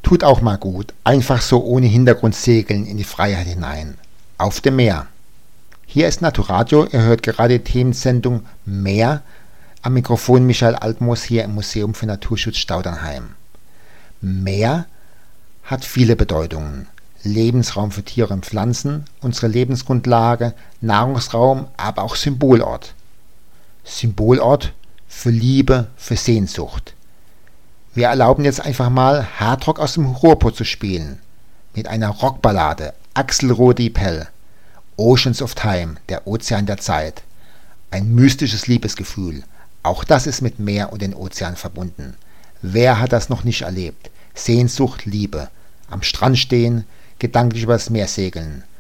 Tut auch mal gut, einfach so ohne Hintergrund segeln in die Freiheit hinein. Auf dem Meer. Hier ist Naturadio, ihr hört gerade die Themensendung Meer. Am Mikrofon Michael Altmoos hier im Museum für Naturschutz Staudernheim. Meer hat viele Bedeutungen. Lebensraum für Tiere und Pflanzen, unsere Lebensgrundlage, Nahrungsraum, aber auch Symbolort. Symbolort für Liebe, für Sehnsucht. Wir erlauben jetzt einfach mal Hardrock aus dem Ruhrpott zu spielen. Mit einer Rockballade, Axel Rudi-Pell. Oceans of Time, der Ozean der Zeit. Ein mystisches Liebesgefühl. Auch das ist mit Meer und den Ozean verbunden. Wer hat das noch nicht erlebt? Sehnsucht, Liebe. Am Strand stehen, gedanklich übers Meer segeln.